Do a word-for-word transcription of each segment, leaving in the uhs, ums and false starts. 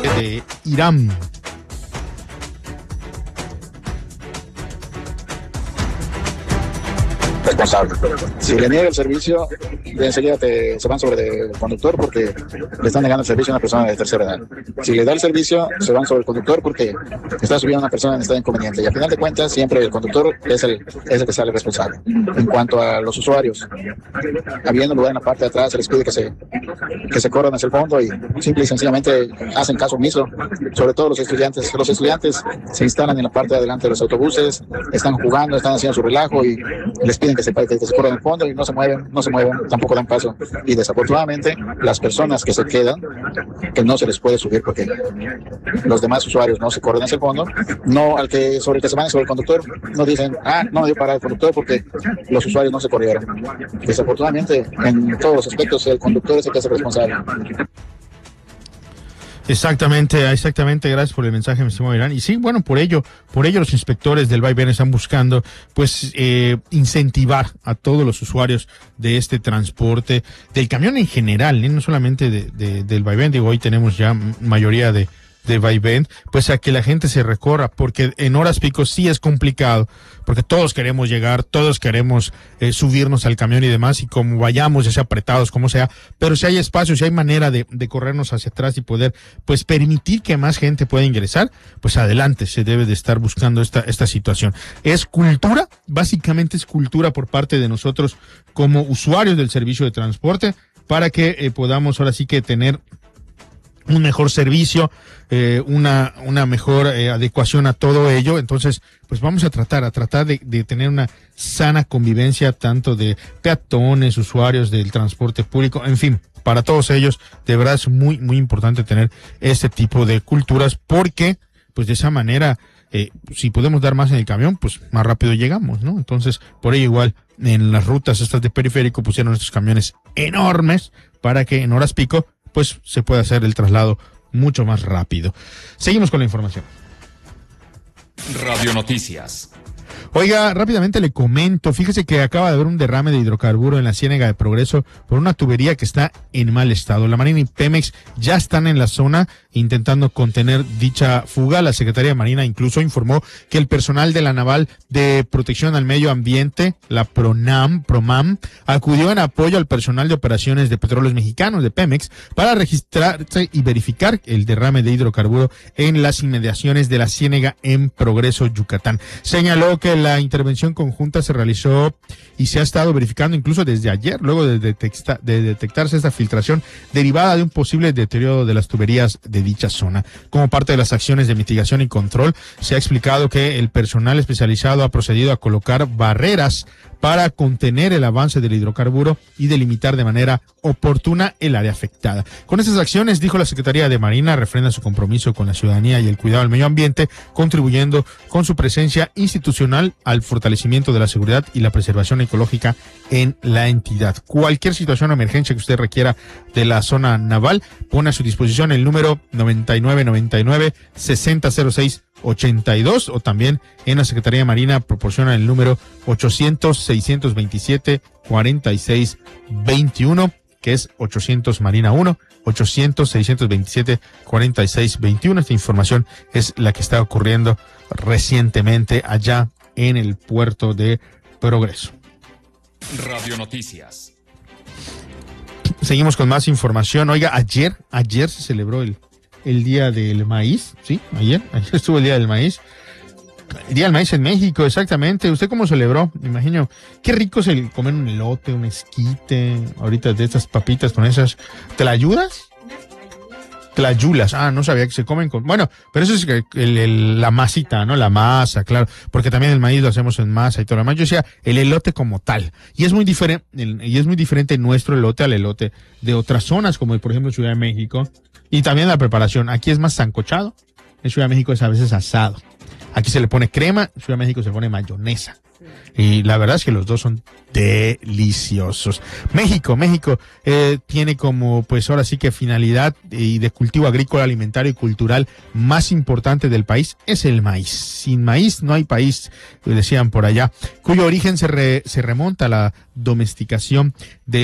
de Irán. Responsable. Si le niega el servicio, de enseguida te, se van sobre el conductor porque le están negando el servicio a una persona de tercera edad. Si le da el servicio, se van sobre el conductor porque está subiendo a una persona en estado inconveniente. Y al final de cuentas, siempre el conductor es el, es el que sale responsable. En cuanto a los usuarios, habiendo lugar en la parte de atrás, se les pide que se, que se corran hacia el fondo y simple y sencillamente hacen caso omiso. Sobre todo los estudiantes. Los estudiantes se instalan en la parte de adelante de los autobuses, están jugando, están haciendo su relajo y les piden que se, que se corran al fondo y no se mueven, no se mueven, tampoco dan paso. Y desafortunadamente, las personas que se quedan, que no se les puede subir porque los demás usuarios no se corren hacia el fondo, no al que sobre el que se van sobre el conductor, no dicen, ah, no me dio para el conductor porque los usuarios no se corrieron. Desafortunadamente, en todos los aspectos, el conductor es el que es el responsable. Exactamente, exactamente, gracias por el mensaje, mi estimado Irán. Y sí, bueno, por ello, por ello los inspectores del vaivén están buscando, pues, eh, incentivar a todos los usuarios de este transporte, del camión en general, ¿eh? No solamente de, de, del vaivén, digo, hoy tenemos ya mayoría de, de vaivén, pues a que la gente se recorra, porque en horas pico sí es complicado, porque todos queremos llegar, todos queremos eh, subirnos al camión y demás, y como vayamos, ya sea apretados, como sea, pero si hay espacio, si hay manera de, de corrernos hacia atrás y poder, pues, permitir que más gente pueda ingresar, pues adelante, se debe de estar buscando esta, esta situación. Es cultura, básicamente es cultura por parte de nosotros como usuarios del servicio de transporte, para que eh, podamos ahora sí que tener un mejor servicio, eh, una una mejor eh, adecuación a todo ello. Entonces, pues vamos a tratar, a tratar de, de tener una sana convivencia tanto de peatones, usuarios del transporte público, en fin, para todos ellos, de verdad es muy, muy importante tener este tipo de culturas porque, pues de esa manera, eh, si podemos dar más en el camión, pues más rápido llegamos, ¿no? Entonces, por ello igual, en las rutas estas de periférico pusieron estos camiones enormes para que en horas pico pues se puede hacer el traslado mucho más rápido. Seguimos con la información. Radio Noticias. Oiga, rápidamente le comento, fíjese que acaba de haber un derrame de hidrocarburo en la Ciénega de Progreso por una tubería que está en mal estado. La Marina y Pemex ya están en la zona intentando contener dicha fuga. La Secretaría de Marina incluso informó que el personal de la Naval de Protección al Medio Ambiente, la PRONAM, PROMAM, acudió en apoyo al personal de operaciones de Petróleos Mexicanos de Pemex para registrarse y verificar el derrame de hidrocarburo en las inmediaciones de la Ciénega en Progreso, Yucatán. Señaló que la intervención conjunta se realizó y se ha estado verificando incluso desde ayer, luego de, detecta, de detectarse esta filtración derivada de un posible deterioro de las tuberías de dicha zona. Como parte de las acciones de mitigación y control, se ha explicado que el personal especializado ha procedido a colocar barreras para contener el avance del hidrocarburo y delimitar de manera oportuna el área afectada. Con estas acciones, dijo la Secretaría de Marina, refrenda su compromiso con la ciudadanía y el cuidado del medio ambiente, contribuyendo con su presencia institucional al fortalecimiento de la seguridad y la preservación ecológica en la entidad. Cualquier situación o emergencia que usted requiera de la zona naval, pone a su disposición el número noventa y nueve noventa y nueve sesenta cero seis ochenta y dos, o también en la Secretaría de Marina proporciona el número ochocientos seiscientos veintisiete cuarenta y seis veintiuno, que es ochocientos Marina uno, ochocientos seiscientos veintisiete cuarenta y seis veintiuno. Esta información es la que está ocurriendo recientemente allá en el puerto de Progreso. Radio Noticias. Seguimos con más información. Oiga, ayer, ayer se celebró el el Día del Maíz, ¿sí? Ayer, ayer estuvo el Día del Maíz. El Día del Maíz en México, exactamente. ¿Usted cómo celebró? Me imagino, qué rico es el comer un elote, un esquite, ahorita de estas papitas con esas. ¿Te la ayudas? Tlayulas, ah, no sabía que se comen con, bueno, pero eso es el, el, la masita, ¿no? La masa, claro, porque también el maíz lo hacemos en masa y todo lo demás. Yo decía, el elote como tal, y es muy diferente, y es muy diferente nuestro elote al elote de otras zonas, como por ejemplo Ciudad de México, y también la preparación. Aquí es más sancochado, en Ciudad de México es a veces asado. Aquí se le pone crema, en Ciudad de México se le pone mayonesa. Y la verdad es que los dos son deliciosos. México, México eh, tiene como, pues ahora sí que finalidad y de cultivo agrícola, alimentario y cultural más importante del país es el maíz. Sin maíz no hay país, decían por allá, cuyo origen se, re, se remonta a la domesticación del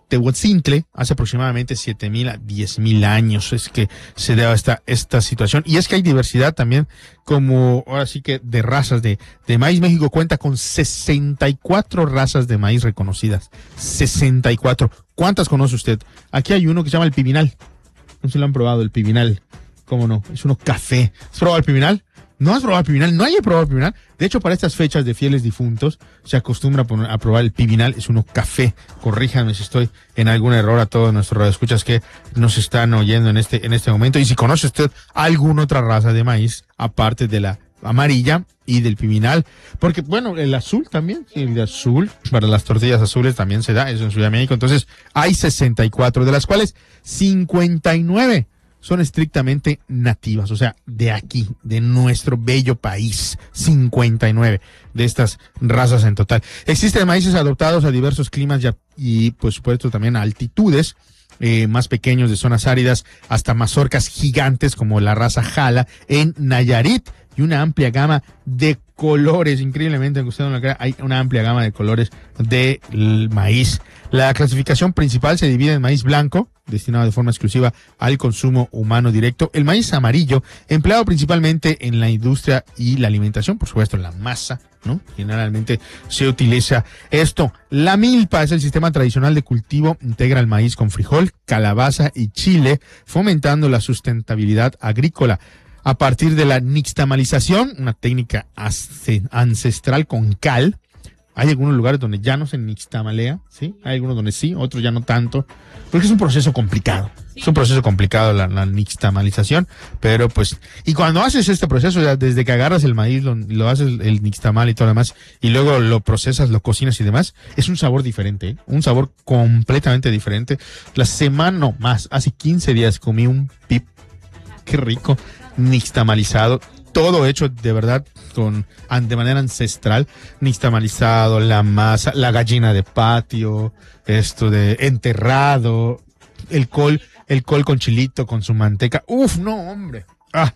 Tehuantzintle hace aproximadamente siete mil a diez mil años es que se da esta, esta situación. Y es que hay diversidad también, como ahora sí que de razas de, de maíz. México cuenta con sesenta y cuatro razas de maíz reconocidas. sesenta y cuatro. ¿Cuántas conoce usted? Aquí hay uno que se llama el pibinal. No sé si lo han probado, el pibinal. ¿Cómo no? Es uno café. ¿Has probado el pibinal? ¿No has probado el pibinal? ¿No hay probado el pibinal? De hecho, para estas fechas de fieles difuntos, se acostumbra a, poner, a probar el pibinal. Es uno café. Corríjanme si estoy en algún error a todos nuestros radioescuchas que nos están oyendo en este, en este momento. Y si conoce usted alguna otra raza de maíz, aparte de la amarilla y del pibinal, porque, bueno, el azul también, el de azul, para las tortillas azules también se da, eso en Ciudad de México. Entonces, hay sesenta y cuatro, de las cuales cincuenta y nueve son estrictamente nativas, o sea, de aquí, de nuestro bello país. cincuenta y nueve de estas razas en total. Existen maíces adaptados a diversos climas y, y por supuesto también a altitudes eh, más pequeños de zonas áridas hasta mazorcas gigantes como la raza Jala en Nayarit, y una amplia gama de colores. Increíblemente, aunque usted no lo crea, hay una amplia gama de colores del maíz. La clasificación principal se divide en maíz blanco, destinado de forma exclusiva al consumo humano directo, el maíz amarillo, empleado principalmente en la industria y la alimentación, por supuesto en la masa, ¿no? Generalmente se utiliza esto. La milpa es el sistema tradicional de cultivo, integra el maíz con frijol, calabaza y chile, fomentando la sustentabilidad agrícola. A partir de la nixtamalización, una técnica ancestral con cal. Hay algunos lugares donde ya no se nixtamalea, ¿sí? Hay algunos donde sí, otros ya no tanto, porque es un proceso complicado. Sí. Es un proceso complicado la, la nixtamalización, pero pues, y cuando haces este proceso, ya desde que agarras el maíz, lo, lo haces el, el nixtamal y todo lo demás, y luego lo procesas, lo cocinas y demás, es un sabor diferente, ¿eh? Un sabor completamente diferente. La semana, no, más, hace quince días comí un pip, qué rico, nixtamalizado, todo hecho de verdad con de manera ancestral, nixtamalizado, la masa, la gallina de patio, esto de enterrado, el col, el col con chilito, con su manteca. Uf, no, hombre. Ah,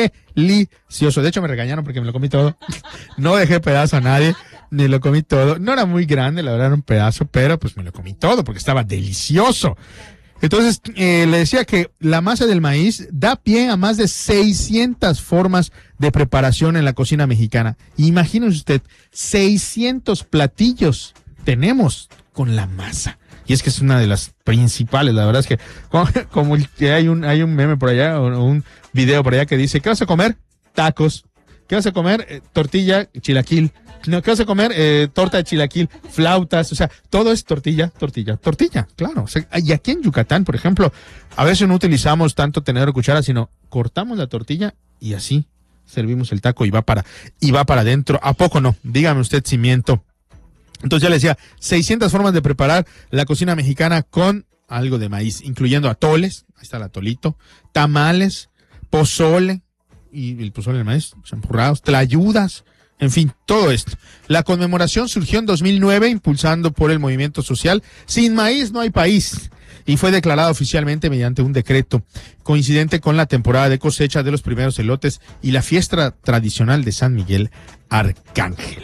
delicioso. De hecho, me regañaron porque me lo comí todo. No dejé pedazo a nadie, ni lo comí todo. No era muy grande, la verdad era un pedazo, pero pues me lo comí todo porque estaba delicioso. Entonces, eh, le decía que la masa del maíz da pie a más de seiscientas formas de preparación en la cocina mexicana. Imagínese usted, seiscientos platillos tenemos con la masa. Y es que es una de las principales, la verdad es que como, como que hay un hay un meme por allá, o un video por allá que dice, ¿qué vas a comer? Tacos. ¿Qué vas a comer? Eh, tortilla, chilaquil. No, ¿qué vas a comer? Eh, torta de chilaquil, flautas, o sea, todo es tortilla, tortilla, tortilla, claro. O sea, y aquí en Yucatán, por ejemplo, a veces no utilizamos tanto tenedor o cuchara, sino cortamos la tortilla y así servimos el taco y va para, y va para adentro. ¿A poco no? Dígame usted si miento. Entonces ya le decía, seiscientas formas de preparar la cocina mexicana con algo de maíz, incluyendo atoles, ahí está el atolito, tamales, pozole, y el pozole de maíz, champurrados, tlayudas, en fin, todo esto. La conmemoración surgió en dos mil nueve, impulsando por el movimiento social Sin Maíz No Hay País, y fue declarada oficialmente mediante un decreto, coincidente con la temporada de cosecha de los primeros elotes y la fiesta tradicional de San Miguel Arcángel.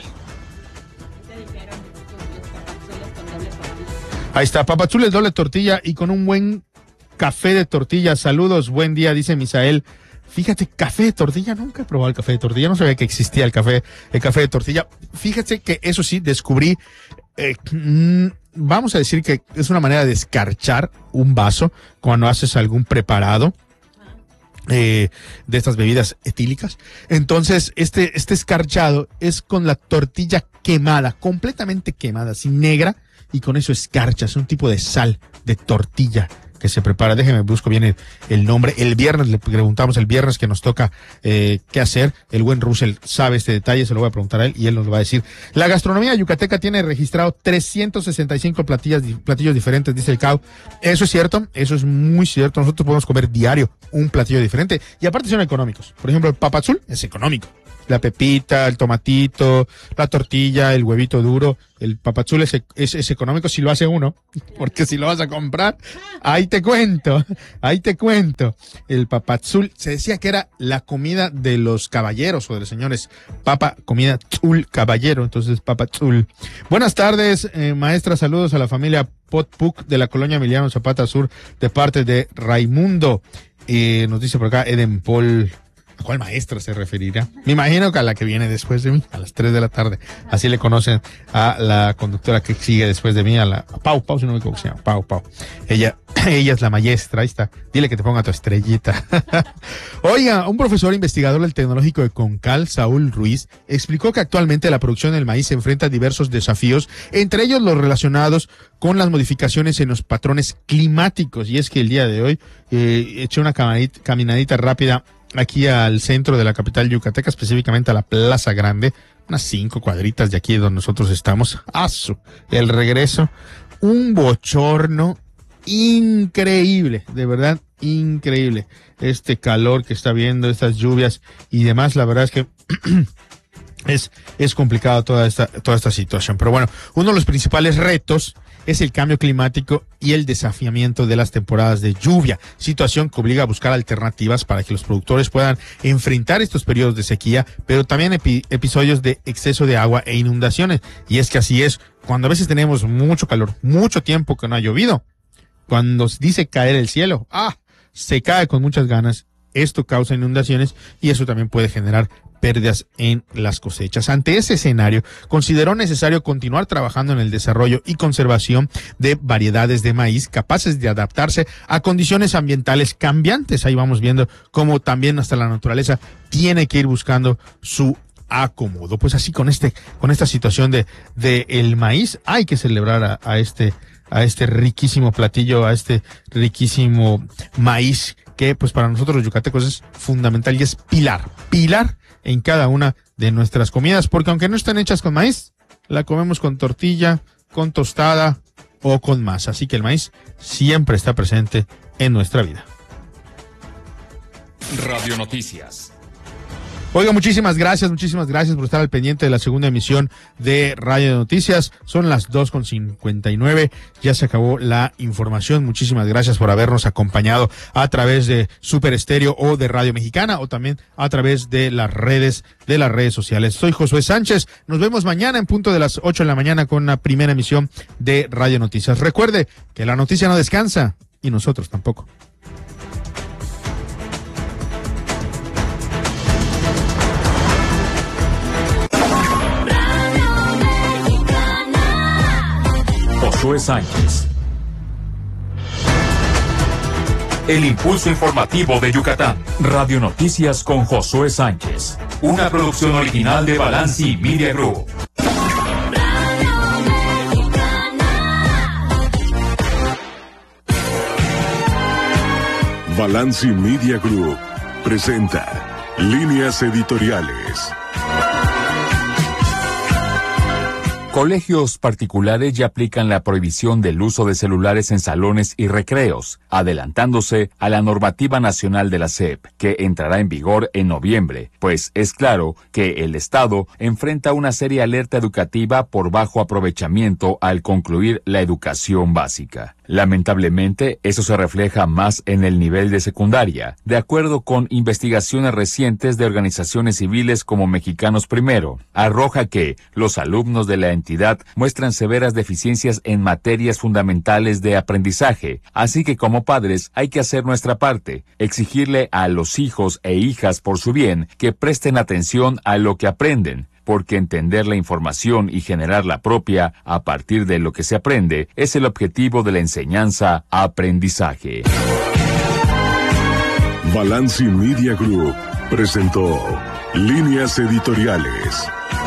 Ahí está, papazules doble tortilla y con un buen café de tortilla. Saludos, buen día, dice Misael. Fíjate, café de tortilla, nunca he probado el café de tortilla, no sabía que existía el café, el café de tortilla. Fíjate que eso sí, descubrí, eh, mmm, vamos a decir que es una manera de escarchar un vaso cuando haces algún preparado eh, de estas bebidas etílicas. Entonces, este, este escarchado es con la tortilla quemada, completamente quemada, así negra, y con eso escarchas, un tipo de sal de tortilla que se prepara. Déjeme, busco bien el, el nombre. El viernes le preguntamos, el viernes que nos toca eh, qué hacer. El buen Russell sabe este detalle, se lo voy a preguntar a él y él nos lo va a decir. La gastronomía yucateca tiene registrado trescientos sesenta y cinco platillas, platillos diferentes, dice el C A U. Eso es cierto, eso es muy cierto. Nosotros podemos comer diario un platillo diferente y aparte son económicos. Por ejemplo, el papazul es económico. la pepita, el tomatito, la tortilla, el huevito duro. El papadzul es, es, es económico si lo hace uno, porque si lo vas a comprar, ahí te cuento, ahí te cuento. El papadzul se decía que era la comida de los caballeros o de los señores. Papa, comida tzul, caballero, entonces papadzul. Buenas tardes, eh, maestra, saludos a la familia Potpuc de la colonia Emiliano Zapata Sur de parte de Raimundo. Eh, nos dice por acá Eden Paul. ¿A cuál maestra se referirá? Me imagino que a la que viene después de mí, a las tres de la tarde. Así le conocen a la conductora que sigue después de mí, a la a Pau, Pau, si no me equivoco, se llama Pau, Pau. Ella, ella es la maestra, ahí está. Dile que te ponga tu estrellita. Oiga, un profesor investigador del Tecnológico de Concal, Saúl Ruiz, explicó que actualmente la producción del maíz se enfrenta a diversos desafíos, entre ellos los relacionados con las modificaciones en los patrones climáticos. Y es que el día de hoy eh, eché una caminadita, caminadita rápida aquí al centro de la capital yucateca, específicamente a la Plaza Grande, unas cinco cuadritas de aquí donde nosotros estamos. ¡Asu! El regreso, un bochorno increíble, de verdad increíble. Este calor que está viendo, estas lluvias y demás, la verdad es que es, es complicado toda esta, toda esta situación. Pero bueno, uno de los principales retos es el cambio climático y el desafiamiento de las temporadas de lluvia, situación que obliga a buscar alternativas para que los productores puedan enfrentar estos periodos de sequía, pero también epi- episodios de exceso de agua e inundaciones. Y es que así es, cuando a veces tenemos mucho calor, mucho tiempo que no ha llovido, cuando dice caer el cielo, ah, se cae con muchas ganas, esto causa inundaciones y eso también puede generar pérdidas en las cosechas. Ante ese escenario, consideró necesario continuar trabajando en el desarrollo y conservación de variedades de maíz capaces de adaptarse a condiciones ambientales cambiantes. Ahí vamos viendo cómo también hasta la naturaleza tiene que ir buscando su acomodo. Pues así con este, con esta situación de, de el maíz, hay que celebrar a, a este, a este riquísimo platillo, a este riquísimo maíz que pues para nosotros los yucatecos es fundamental y es pilar, pilar en cada una de nuestras comidas, porque aunque no estén hechas con maíz, la comemos con tortilla, con tostada o con masa. Así que el maíz siempre está presente en nuestra vida. Radio Noticias. Oiga, muchísimas gracias, muchísimas gracias por estar al pendiente de la segunda emisión de Radio Noticias. Son las dos con cincuenta y nueve, ya se acabó la información. Muchísimas gracias por habernos acompañado a través de Super Estéreo o de Radio Mexicana o también a través de las redes, de las redes sociales. Soy Josué Sánchez, nos vemos mañana en punto de las ocho de la mañana con una primera emisión de Radio Noticias. Recuerde que la noticia no descansa y nosotros tampoco. Josué Sánchez. El impulso informativo de Yucatán. Radio Noticias con Josué Sánchez. Una producción original de Balanci Media Group. Balanci Media Group presenta Líneas Editoriales. Colegios particulares ya aplican la prohibición del uso de celulares en salones y recreos, adelantándose a la normativa nacional de la S E P, que entrará en vigor en noviembre, pues es claro que el Estado enfrenta una seria alerta educativa por bajo aprovechamiento al concluir la educación básica. Lamentablemente, eso se refleja más en el nivel de secundaria, de acuerdo con investigaciones recientes de organizaciones civiles como Mexicanos Primero. Arroja que los alumnos de la entidad muestran severas deficiencias en materias fundamentales de aprendizaje, así que como padres hay que hacer nuestra parte, exigirle a los hijos e hijas por su bien que presten atención a lo que aprenden, porque entender la información y generar la propia a partir de lo que se aprende es el objetivo de la enseñanza-aprendizaje. Balanci Media Group presentó Líneas Editoriales.